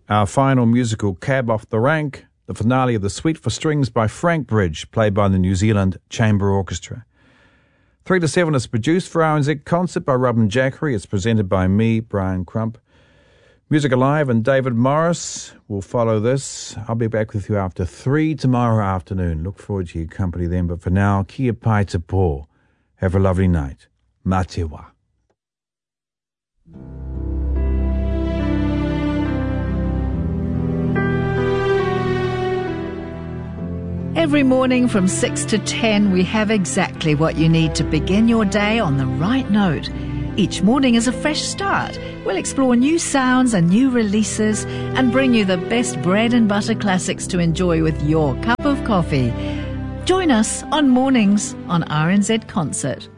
Our final musical cab off the rank, the finale of The Suite for Strings by Frank Bridge, played by the New Zealand Chamber Orchestra. 3 to 7 is produced for RNZ Concert by Robin Jackery. It's presented by me, Brian Crump. Music Alive and David Morris will follow this. I'll be back with you after 3 tomorrow afternoon. Look forward to your company then. But for now, kia pai te pō. Have a lovely night. Mā te wā. Every morning from 6 to 10, we have exactly what you need to begin your day on the right note. Each morning is a fresh start. We'll explore new sounds and new releases and bring you the best bread and butter classics to enjoy with your cup of coffee. Join us on Mornings on RNZ Concert.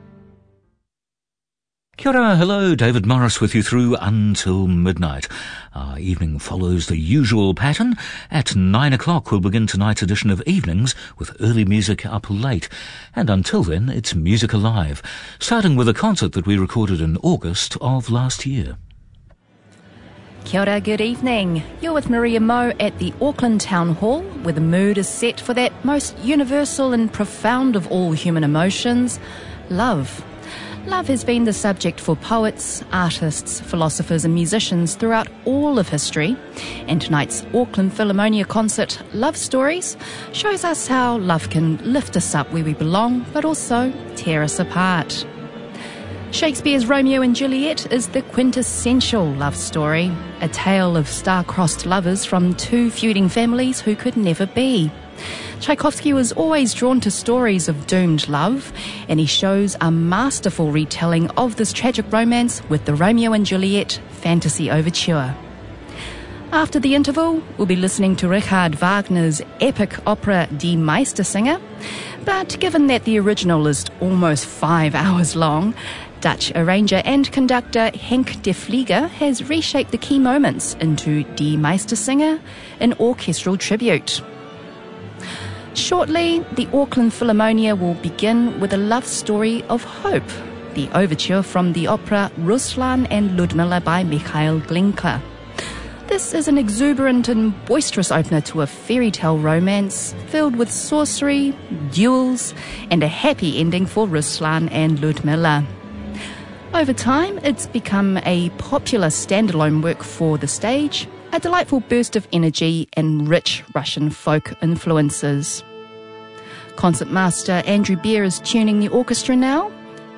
Kia ora, hello, David Morris with you through until midnight. Our evening follows the usual pattern. At 9 o'clock we'll begin tonight's edition of Evenings with early music up late. And until then, it's Music Alive, starting with a concert that we recorded in August of last year. Kia ora, good evening. You're with Maria Moe at the Auckland Town Hall, where the mood is set for that most universal and profound of all human emotions, love. Love has been the subject for poets, artists, philosophers and musicians throughout all of history, and tonight's Auckland Philharmonia concert, Love Stories, shows us how love can lift us up where we belong, but also tear us apart. Shakespeare's Romeo and Juliet is the quintessential love story, a tale of star-crossed lovers from two feuding families who could never be. Tchaikovsky was always drawn to stories of doomed love, and he shows a masterful retelling of this tragic romance with the Romeo and Juliet fantasy overture. After the interval, we'll be listening to Richard Wagner's epic opera Die Meistersinger, but given that the original is almost 5 hours long, Dutch arranger and conductor Henk de Vlieger has reshaped the key moments into Die Meistersinger, an orchestral tribute. Shortly, the Auckland Philharmonia will begin with a love story of hope, the overture from the opera Ruslan and Ludmilla by Mikhail Glinka. This is an exuberant and boisterous opener to a fairy tale romance filled with sorcery, duels, and a happy ending for Ruslan and Ludmilla. Over time, it's become a popular standalone work for the stage, a delightful burst of energy and rich Russian folk influences. Concertmaster Andrew Beer is tuning the orchestra now.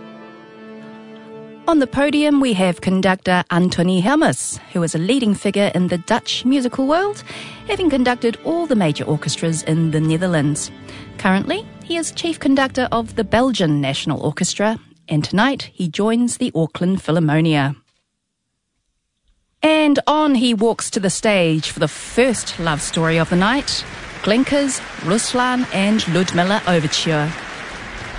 On the podium we have conductor Anthony Helmus, who is a leading figure in the Dutch musical world, having conducted all the major orchestras in the Netherlands. Currently, he is chief conductor of the Belgian National Orchestra, and tonight he joins the Auckland Philharmonia. And on he walks to the stage for the first love story of the night, Glinka's Ruslan and Ludmilla Overture.